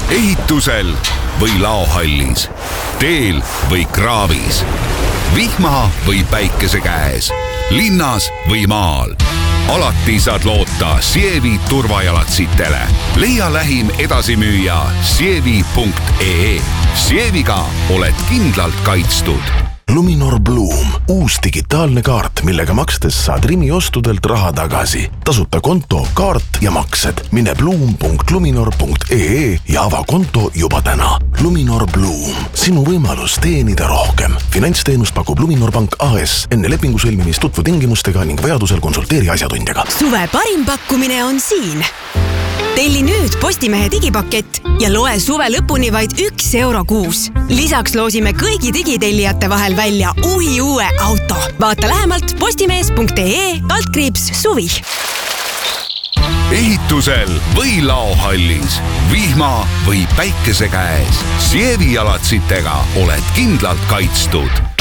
ehitusel või laohallis, teel või kraavis, vihma või päikese käes, linnas või maal. Alati saad loota Sievi turvajalatsitele. Leia lähim edasimüüja sievi.ee. Sieviga oled kindlalt kaitstud. Luminor Bloom, uus digitaalne kaart, millega makstes saad Rimi ostudelt raha tagasi. Tasuta konto, kaart ja maksed. Mine bloom.luminor.ee ja ava konto juba täna. Luminor Bloom, sinu võimalus teenida rohkem. Finantsteenust pakub Luminor Pank AS. Enne lepingu sõlmimist tutvu tingimustega ning vajadusel konsulteeri asjatundjaga. Suve parim pakkumine on siin. Telli nüüd Postimehe digipakett ja loe suve lõpuni vaid €1 kuus. Lisaks loosime kõigi digitellijate vahel välja uue auto. Vaata lähemalt postimees.ee/suvi. Ehitusel või laohallis, vihma või päikese käes. Sievi jalatsitega oled kindlalt kaitstud.